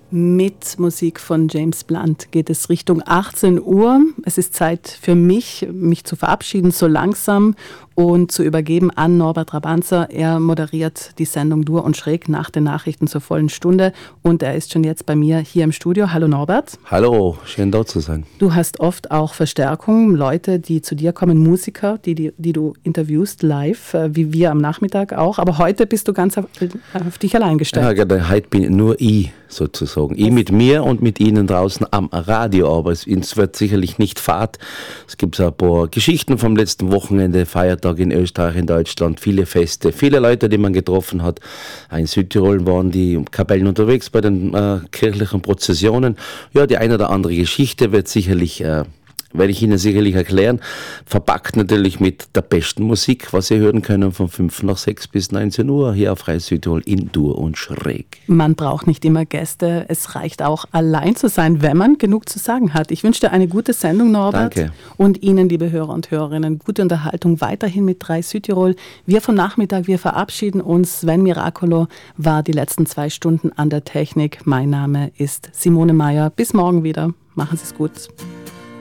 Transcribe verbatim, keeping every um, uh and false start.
Mit Musik von James Blunt geht es Richtung achtzehn Uhr. Es ist Zeit für mich, mich zu verabschieden, so langsam und zu übergeben an Norbert Rabanzer. Er moderiert die Sendung Dur und Schräg nach den Nachrichten zur vollen Stunde und er ist schon jetzt bei mir hier im Studio. Hallo Norbert. Hallo, schön da zu sein. Du hast oft auch Verstärkung, Leute, die zu dir kommen, Musiker, die, die, die du interviewst live, wie wir am Nachmittag auch. Aber heute bist du ganz auf, auf dich allein gestellt. Ja, genau, heute bin nur ich sozusagen. Ich mit mir und mit Ihnen draußen am Radio, aber es, es wird sicherlich nicht fad. Es gibt so ein paar Geschichten vom letzten Wochenende, Feiertag in Österreich, in Deutschland, viele Feste, viele Leute, die man getroffen hat. In Südtirol waren die Kapellen unterwegs bei den äh, kirchlichen Prozessionen. Ja, die eine oder andere Geschichte wird sicherlich äh, werde ich Ihnen sicherlich erklären. Verpackt natürlich mit der besten Musik, was Sie hören können von fünf nach sechs bis neunzehn Uhr hier auf Radio Südtirol in Dur und Schräg. Man braucht nicht immer Gäste. Es reicht auch, allein zu sein, wenn man genug zu sagen hat. Ich wünsche dir eine gute Sendung, Norbert. Danke. Und Ihnen, liebe Hörer und Hörerinnen, gute Unterhaltung weiterhin mit drei Südtirol. Wir vom Nachmittag, wir verabschieden uns. Sven Miracolo war die letzten zwei Stunden an der Technik. Mein Name ist Simone Meyer. Bis morgen wieder. Machen Sie es gut.